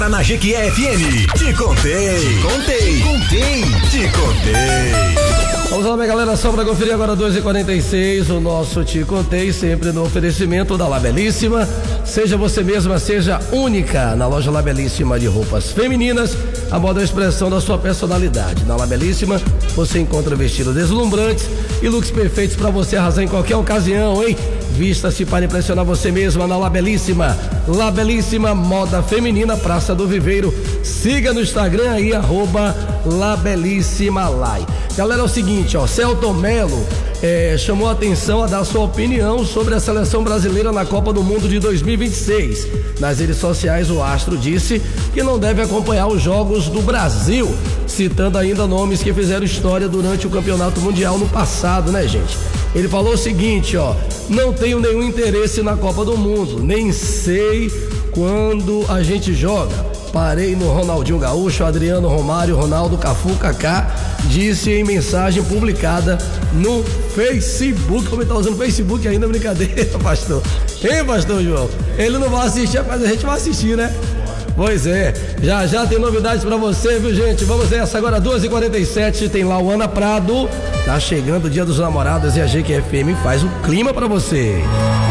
Tá na Jequié FM. Te contei. Te contei. Vamos lá, minha galera, só pra conferir agora 2h46, o nosso Te Contei, sempre no oferecimento da Labelíssima. Seja você mesma, seja única. Na loja Labelíssima de roupas femininas, a moda é a expressão da sua personalidade. Na Labelíssima, você encontra vestidos deslumbrantes e looks perfeitos pra você arrasar em qualquer ocasião, hein? Vista-se para impressionar você mesma na Labelíssima. Labelíssima Moda Feminina, Praça do Viveiro. Siga no Instagram aí, @LabelíssimaLai. Galera, é o seguinte, Celton Mello chamou a atenção a dar sua opinião sobre a seleção brasileira na Copa do Mundo de 2026. Nas redes sociais, o astro disse que não deve acompanhar os jogos do Brasil, citando ainda nomes que fizeram história durante o Campeonato Mundial no passado, né, gente? Ele falou o seguinte, não tenho nenhum interesse na Copa do Mundo, nem sei quando a gente joga. Parei no Ronaldinho Gaúcho, Adriano, Romário, Ronaldo, Cafu, Kaká, disse em mensagem publicada no Facebook. Como ele tá usando o Facebook ainda, brincadeira, pastor. Hein, pastor João? Ele não vai assistir, mas a gente vai assistir, né? Pois é, já tem novidades pra você, viu, gente? Vamos nessa agora, 2h47, tem lá o Ana Prado. Tá chegando o Dia dos Namorados e a GQFM faz o clima pra você.